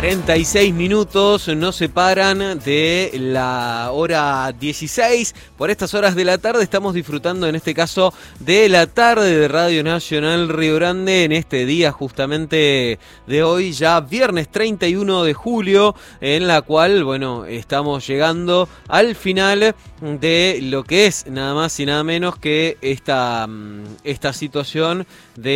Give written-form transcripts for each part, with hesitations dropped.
46 minutos nos separan de la hora 16. Por estas horas de la tarde estamos disfrutando, en este caso, de la tarde de Radio Nacional Río Grande, en este día justamente de hoy, ya viernes 31 de julio, en la cual, bueno, estamos llegando al final de lo que es nada más y nada menos que esta situación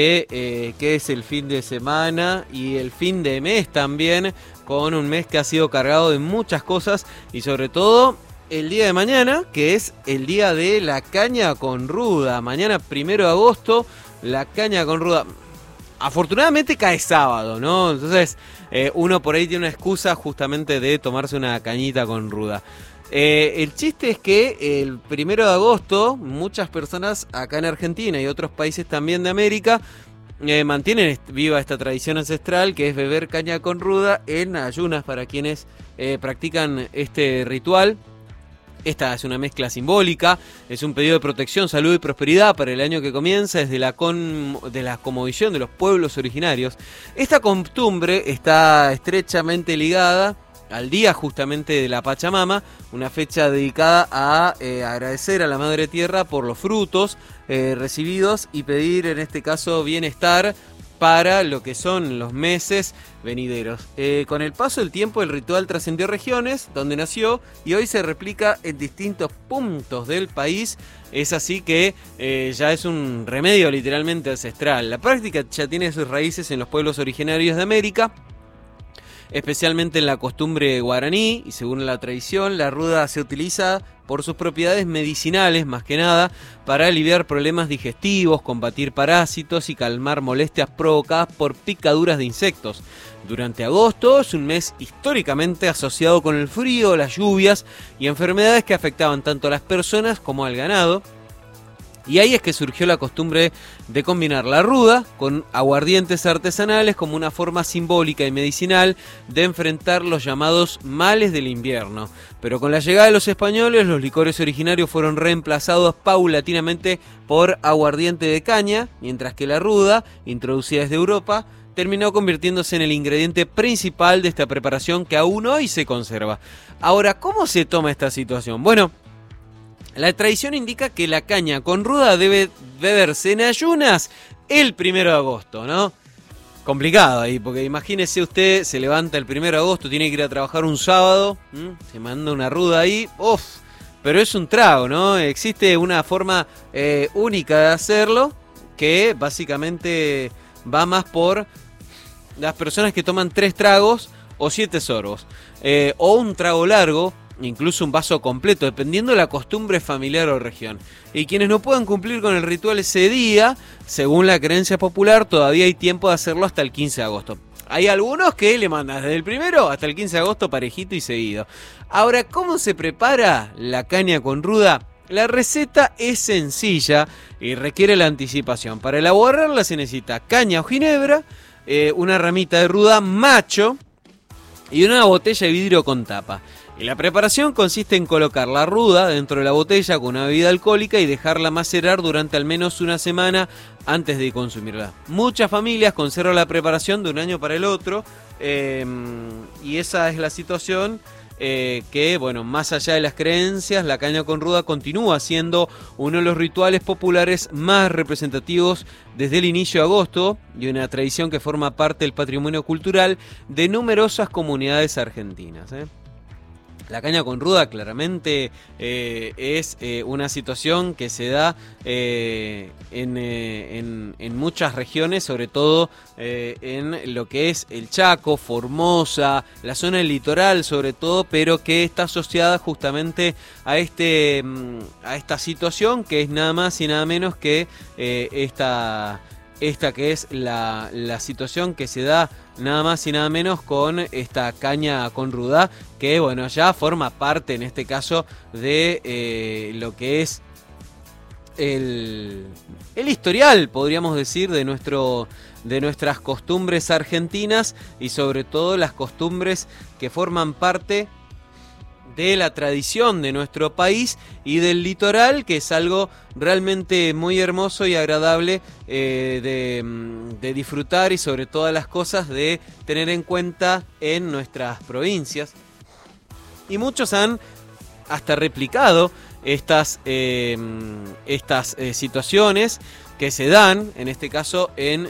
de que es el fin de semana y el fin de mes también, con un mes que ha sido cargado de muchas cosas y sobre todo el día de mañana, que es el día de la caña con ruda. Mañana 1 de agosto, la caña con ruda. Afortunadamente cae sábado, ¿no? Entonces uno por ahí tiene una excusa justamente de tomarse una cañita con ruda. El chiste es que el 1 de agosto muchas personas acá en Argentina y otros países también de América mantienen viva esta tradición ancestral, que es beber caña con ruda en ayunas para quienes practican este ritual. Esta es una mezcla simbólica, es un pedido de protección, salud y prosperidad para el año que comienza, desde la cosmovisión de los pueblos originarios. Esta costumbre está estrechamente ligada al día justamente de la Pachamama, una fecha dedicada a agradecer a la Madre Tierra por los frutos recibidos y pedir, en este caso, bienestar para lo que son los meses venideros. Con el paso del tiempo, el ritual trascendió regiones donde nació y hoy se replica en distintos puntos del país. Es así que ya es un remedio literalmente ancestral. La práctica ya tiene sus raíces en los pueblos originarios de América, especialmente en la costumbre guaraní, y según la tradición, la ruda se utiliza por sus propiedades medicinales, más que nada, para aliviar problemas digestivos, combatir parásitos y calmar molestias provocadas por picaduras de insectos. Durante agosto es un mes históricamente asociado con el frío, las lluvias y enfermedades que afectaban tanto a las personas como al ganado. Y ahí es que surgió la costumbre de combinar la ruda con aguardientes artesanales como una forma simbólica y medicinal de enfrentar los llamados males del invierno. Pero con la llegada de los españoles, los licores originarios fueron reemplazados paulatinamente por aguardiente de caña, mientras que la ruda, introducida desde Europa, terminó convirtiéndose en el ingrediente principal de esta preparación que aún hoy se conserva. Ahora, ¿cómo se toma esta situación? Bueno, la tradición indica que la caña con ruda debe beberse en ayunas el 1 de agosto, ¿no? Complicado ahí, porque imagínese usted, se levanta el 1 de agosto, tiene que ir a trabajar un sábado, se manda una ruda ahí, ¡uf! Pero es un trago, ¿no? Existe una forma única de hacerlo, que básicamente va más por las personas que toman 3 tragos o 7 sorbos, o un trago largo, incluso un vaso completo, dependiendo de la costumbre familiar o región. Y quienes no puedan cumplir con el ritual ese día, según la creencia popular, todavía hay tiempo de hacerlo hasta el 15 de agosto. Hay algunos que le mandan desde el 1 hasta el 15 de agosto parejito y seguido. Ahora, ¿cómo se prepara la caña con ruda? La receta es sencilla y requiere la anticipación. Para elaborarla se necesita caña o ginebra, una ramita de ruda macho y una botella de vidrio con tapa. Y la preparación consiste en colocar la ruda dentro de la botella con una bebida alcohólica y dejarla macerar durante al menos una semana antes de consumirla. Muchas familias conservan la preparación de un año para el otro, y esa es la situación que, bueno, más allá de las creencias, la caña con ruda continúa siendo uno de los rituales populares más representativos desde el inicio de agosto y una tradición que forma parte del patrimonio cultural de numerosas comunidades argentinas. La caña con ruda claramente es una situación que se da en muchas regiones, sobre todo en lo que es el Chaco, Formosa, la zona del litoral sobre todo, pero que está asociada justamente a esta situación, que es nada más y nada menos que esta que es la situación que se da nada más y nada menos con esta caña con ruda, que bueno, ya forma parte en este caso de lo que es el historial, podríamos decir, de nuestras costumbres argentinas y sobre todo las costumbres que forman parte de la tradición de nuestro país y del litoral, que es algo realmente muy hermoso y agradable de disfrutar, y sobre todas las cosas de tener en cuenta en nuestras provincias. Y muchos han hasta replicado estas situaciones que se dan, en este caso, en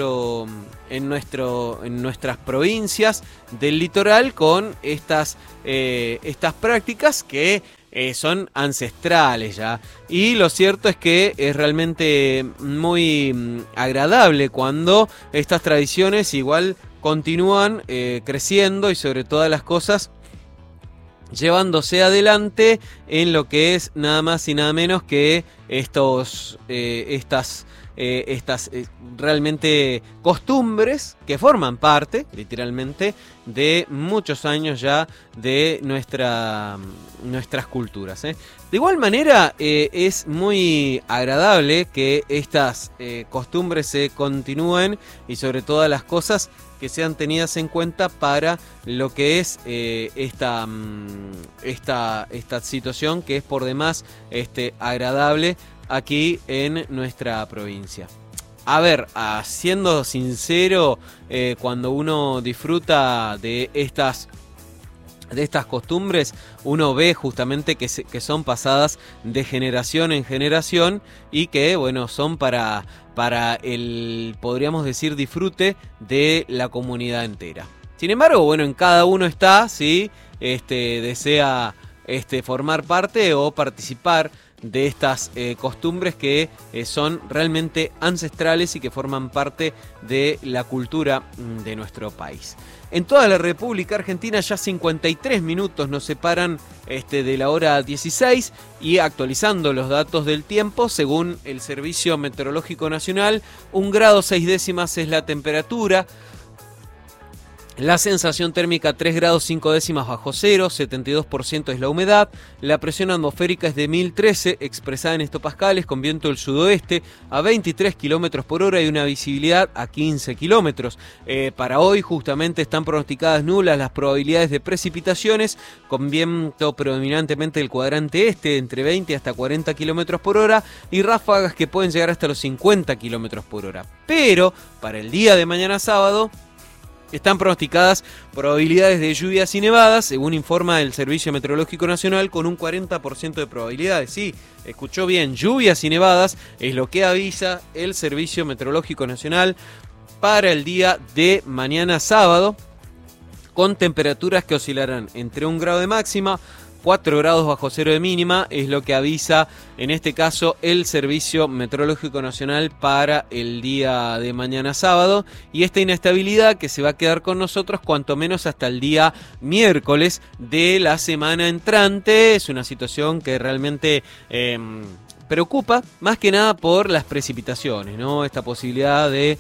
nuestras provincias del litoral, con estas prácticas que son ancestrales ya. Y lo cierto es que es realmente muy agradable cuando estas tradiciones igual continúan creciendo, y sobre todas las cosas llevándose adelante en lo que es nada más y nada menos que estas realmente costumbres que forman parte, literalmente, de muchos años ya de nuestras culturas. De igual manera, es muy agradable que estas costumbres se continúen, y sobre todas las cosas que sean tenidas en cuenta para lo que es esta situación, que es por demás agradable aquí en nuestra provincia. A ver, siendo sincero, cuando uno disfruta de estas costumbres, uno ve justamente que son pasadas de generación en generación, y que, bueno, son para el, podríamos decir, disfrute de la comunidad entera. Sin embargo, bueno, en cada uno está si desea formar parte o participar de estas costumbres que son realmente ancestrales y que forman parte de la cultura de nuestro país. En toda la República Argentina ya 53 minutos nos separan de la hora 16, y actualizando los datos del tiempo, según el Servicio Meteorológico Nacional, 1 grado 6 décimas es la temperatura. La sensación térmica 3 grados 5 décimas bajo cero, 72% es la humedad. La presión atmosférica es de 1013, expresada en hectopascales, con viento del sudoeste a 23 kilómetros por hora y una visibilidad a 15 kilómetros. Para hoy justamente están pronosticadas nulas las probabilidades de precipitaciones, con viento predominantemente del cuadrante este, entre 20 hasta 40 kilómetros por hora, y ráfagas que pueden llegar hasta los 50 kilómetros por hora. Pero para el día de mañana sábado están pronosticadas probabilidades de lluvias y nevadas, según informa el Servicio Meteorológico Nacional, con un 40% de probabilidades. Sí, escuchó bien, lluvias y nevadas es lo que avisa el Servicio Meteorológico Nacional para el día de mañana sábado, con temperaturas que oscilarán entre 1 grado de máxima, 4 grados bajo cero de mínima, es lo que avisa en este caso el Servicio Meteorológico Nacional para el día de mañana sábado. Y esta inestabilidad que se va a quedar con nosotros cuanto menos hasta el día miércoles de la semana entrante. Es una situación que realmente preocupa, más que nada por las precipitaciones, ¿no? Esta posibilidad de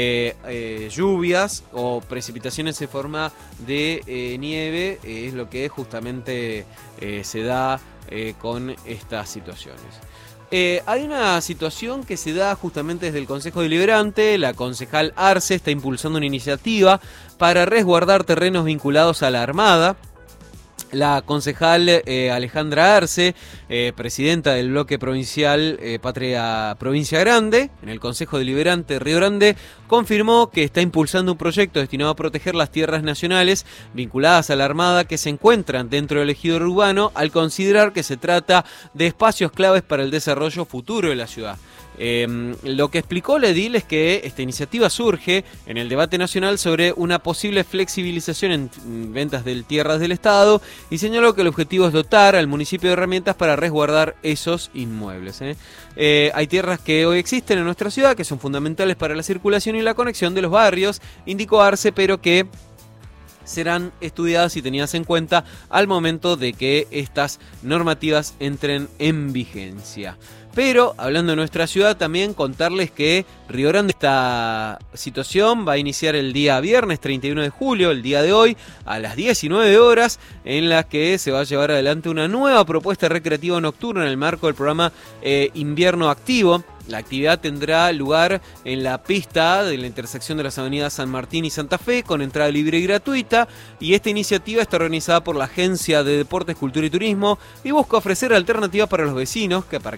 lluvias o precipitaciones en forma de nieve es lo que justamente se da con estas situaciones. Hay una situación que se da justamente desde el Consejo Deliberante. La concejal Arce está impulsando una iniciativa para resguardar terrenos vinculados a la Armada. La concejal Alejandra Arce, presidenta del bloque provincial Patria Provincia Grande, en el Consejo Deliberante Río Grande, confirmó que está impulsando un proyecto destinado a proteger las tierras nacionales vinculadas a la Armada que se encuentran dentro del ejido urbano, al considerar que se trata de espacios claves para el desarrollo futuro de la ciudad. Lo que explicó la edil es que esta iniciativa surge en el debate nacional sobre una posible flexibilización en ventas de tierras del Estado, y señaló que el objetivo es dotar al municipio de herramientas para resguardar esos inmuebles. Hay tierras que hoy existen en nuestra ciudad que son fundamentales para la circulación y la conexión de los barrios, indicó Arce, pero que serán estudiadas y tenidas en cuenta al momento de que estas normativas entren en vigencia. Pero, hablando de nuestra ciudad, también contarles que Río Grande, esta situación va a iniciar el día viernes 31 de julio, el día de hoy, a las 19 horas, en la que se va a llevar adelante una nueva propuesta recreativa nocturna en el marco del programa Invierno Activo. La actividad tendrá lugar en la pista de la intersección de las avenidas San Martín y Santa Fe, con entrada libre y gratuita, y esta iniciativa está organizada por la Agencia de Deportes, Cultura y Turismo y busca ofrecer alternativas para los vecinos, para